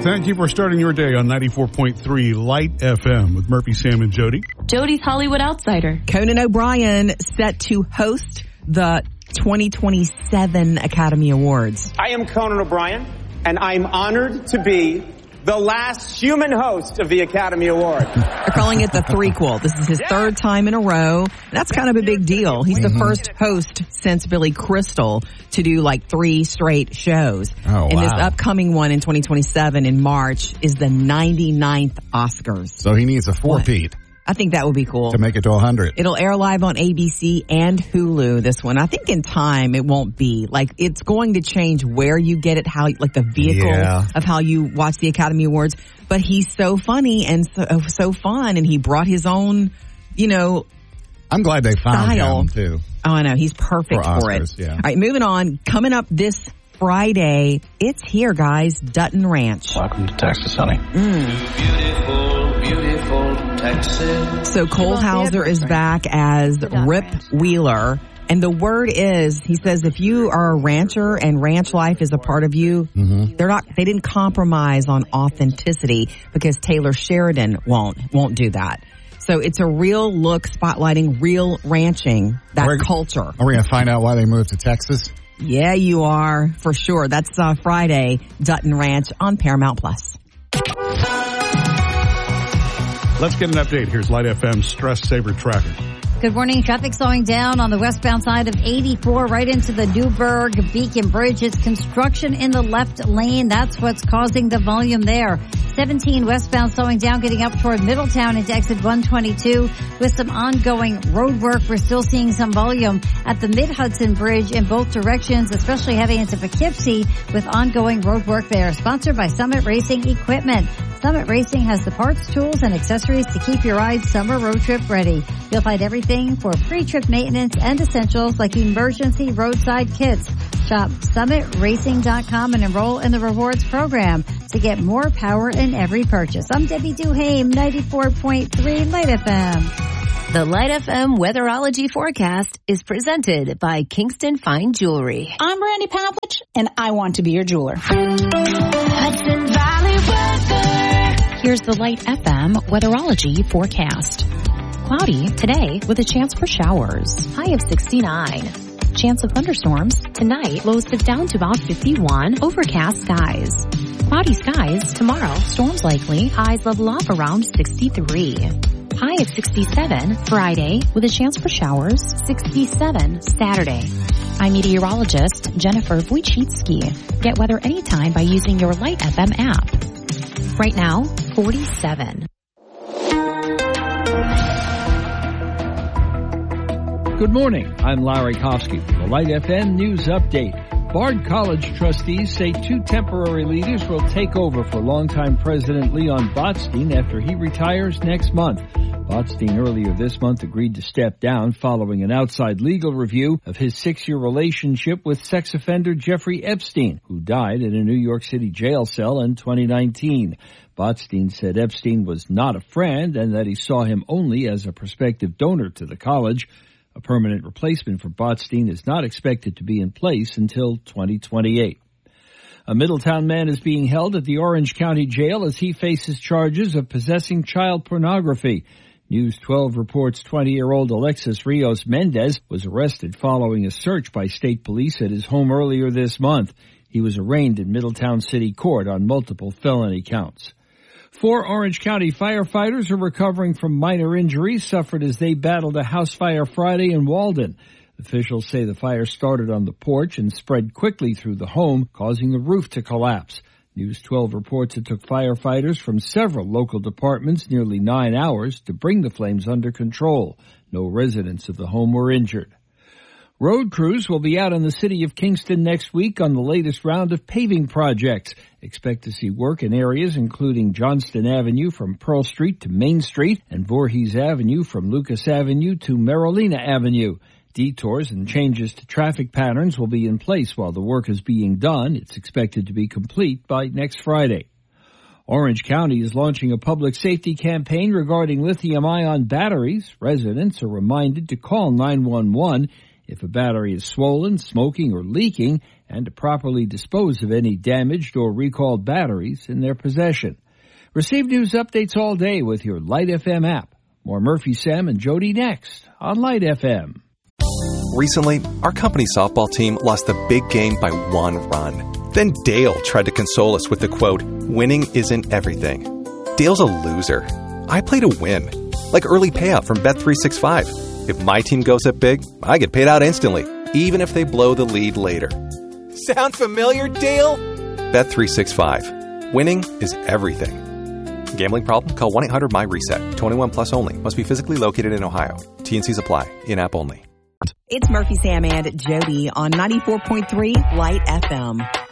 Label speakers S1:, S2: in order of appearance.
S1: Thank you for starting your day on 94.3 Light FM with Murphy, Sam, and Jody.
S2: Jody's Hollywood Outsider.
S3: Conan O'Brien set to host the 2027 Academy Awards.
S4: I am Conan O'Brien, and I'm honored to be the last human host of the Academy Award.
S3: They're calling it the threequel. This is his third time in a row. That's kind of a big deal. He's the first host since Billy Crystal to do like 3 straight shows.
S5: Oh,
S3: and
S5: wow.
S3: this upcoming one in 2027 in March is the 99th Oscars.
S5: So he needs a four-peat
S3: I think that would be cool.
S5: to make it to 100.
S3: It'll air live on ABC and Hulu, this one. I think in time it won't be. Like, it's going to change where you get it, how, like the vehicle of how you watch the Academy Awards. But he's so funny and so fun, and he brought his own,
S5: I'm glad they found
S3: style.
S5: him, too.
S3: Oh, I know. He's perfect for it.
S5: Oscars, yeah.
S3: All right, moving on. Coming up this Friday, it's here, guys. Dutton Ranch.
S6: Welcome to Texas, honey. Beautiful Texas.
S3: So Cole Hauser is back as Rip Wheeler. And the word is, he says, if you are a rancher and ranch life is a part of you, they didn't compromise on authenticity, because Taylor Sheridan won't do that. So it's a real look spotlighting real ranching, culture.
S5: Are we going to find out why they moved to Texas?
S3: Yeah, you are, for sure. That's Friday, Dutton Ranch on Paramount Plus.
S1: Let's get an update. Here's Light FM's Stress Saver Tracker.
S7: Good morning. Traffic slowing down on the westbound side of 84 right into the Newburgh Beacon Bridge. It's construction in the left lane. That's what's causing the volume there. 17 westbound slowing down, getting up toward Middletown into exit 122 with some ongoing road work. We're still seeing some volume at the Mid-Hudson Bridge in both directions, especially heading into Poughkeepsie with ongoing road work there. Sponsored by Summit Racing Equipment. Summit Racing has the parts, tools, and accessories to keep your ride summer road trip ready. You'll find everything for pre-trip maintenance and essentials like emergency roadside kits. Shop summitracing.com and enroll in the rewards program to get more power in every purchase. I'm Debbie Duhame, 94.3 Light FM.
S2: The Light FM Weatherology Forecast is presented by Kingston Fine Jewelry.
S8: I'm Randy Pavlich, and I want to be your jeweler.
S2: Hudson Valley weather.
S9: Here's the Light FM Weatherology Forecast. Cloudy today with a chance for showers. High of 69. Chance of thunderstorms tonight. Lows dip down to about 51. Overcast skies. Cloudy skies tomorrow. Storms likely. Highs level off around 63. High of 67 Friday with a chance for showers. 67 Saturday. I'm meteorologist Jennifer Wojcicki. Get weather anytime by using your Light FM app. Right now, 47.
S10: Good morning. I'm Larry Kofsky for the Light FM News Update. Bard College trustees say 2 temporary leaders will take over for longtime President Leon Botstein after he retires next month. Botstein earlier this month agreed to step down following an outside legal review of his 6-year relationship with sex offender Jeffrey Epstein, who died in a New York City jail cell in 2019. Botstein said Epstein was not a friend and that he saw him only as a prospective donor to the college. A permanent replacement for Botstein is not expected to be in place until 2028. A Middletown man is being held at the Orange County Jail as he faces charges of possessing child pornography. News 12 reports 20-year-old Alexis Rios Mendez was arrested following a search by state police at his home earlier this month. He was arraigned in Middletown City Court on multiple felony counts. 4 Orange County firefighters are recovering from minor injuries suffered as they battled a house fire Friday in Walden. Officials say the fire started on the porch and spread quickly through the home, causing the roof to collapse. News 12 reports it took firefighters from several local departments nearly 9 hours to bring the flames under control. No residents of the home were injured. Road crews will be out in the city of Kingston next week on the latest round of paving projects. Expect to see work in areas including Johnston Avenue from Pearl Street to Main Street and Voorhees Avenue from Lucas Avenue to Marolina Avenue. Detours and changes to traffic patterns will be in place while the work is being done. It's expected to be complete by next Friday. Orange County is launching a public safety campaign regarding lithium-ion batteries. Residents are reminded to call 911 if a battery is swollen, smoking, or leaking, and to properly dispose of any damaged or recalled batteries in their possession. Receive news updates all day with your Light FM app. More Murphy, Sam, and Jody next on Light FM.
S11: Recently, our company softball team lost the big game by 1 run. Then Dale tried to console us with the quote, "Winning isn't everything." Dale's a loser. I play to win. Like early payout from Bet365. If my team goes up big, I get paid out instantly, even if they blow the lead later. Sound familiar, Dale? Bet365. Winning is everything. Gambling problem? Call 1-800-MY-RESET. 21 plus only. Must be physically located in Ohio. T&Cs apply. In-app only.
S3: It's Murphy, Sam, and Jody on 94.3 Light FM.